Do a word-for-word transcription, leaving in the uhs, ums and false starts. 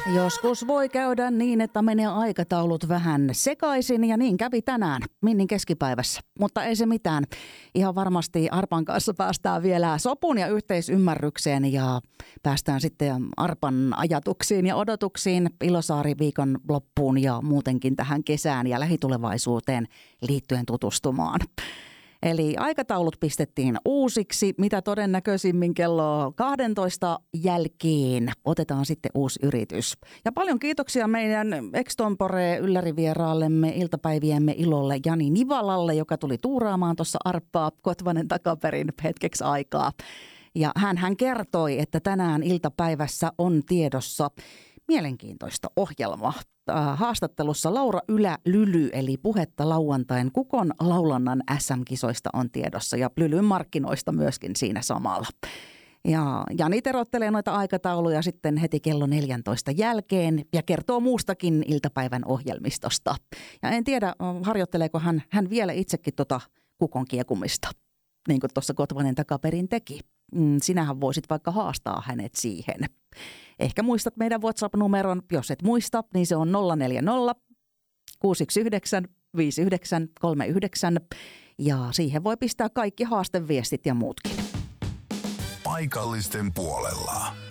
Joskus voi käydä niin, että menee aikataulut vähän sekaisin ja niin kävi tänään Minnin keskipäivässä. Mutta ei se mitään. Ihan varmasti Arpan kanssa päästään vielä sopuun ja yhteisymmärrykseen ja päästään sitten Arpan ajatuksiin ja odotuksiin Ilosaari viikon loppuun ja muutenkin tähän kesään ja lähitulevaisuuteen liittyen tutustumaan. Eli aikataulut pistettiin uusiksi, mitä todennäköisimmin kello kaksitoista jälkeen otetaan sitten uusi yritys. Ja paljon kiitoksia meidän extempore yllärivieraallemme iltapäiviemme ilolle Jani Nivalalle, joka tuli tuuraamaan tuossa Arppaa Kotvanen takaperin hetkeksi aikaa. Ja hän, hän kertoi, että tänään iltapäivässä on tiedossa mielenkiintoista ohjelmaa. Haastattelussa Laura Ylä-Lyly, eli puhetta lauantain Kukon laulannan äs äm-kisoista on tiedossa ja Lylyn markkinoista myöskin siinä samalla. Ja Jani terottelee noita aikatauluja sitten heti kello neljäntoista jälkeen ja kertoo muustakin iltapäivän ohjelmistosta. Ja en tiedä, harjoitteleeko hän, hän vielä itsekin tota Kukon kiekumista, niin kuin tuossa Kotvanen takaperin teki. Sinähän voisit vaikka haastaa hänet siihen. Ehkä muistat meidän WhatsApp-numeron. Jos et muista, niin se on nolla neljä nolla kuusi yksi yhdeksän viisi yhdeksän kolme yhdeksän. Ja siihen voi pistää kaikki haasteviestit ja muutkin. Paikallisten puolella.